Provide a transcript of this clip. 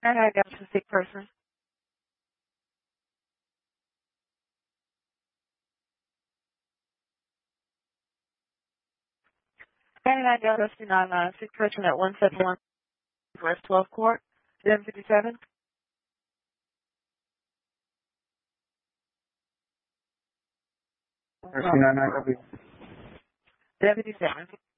And I got a sick person. And I got a sick person at 171 West 12th Court, 757. 9 77.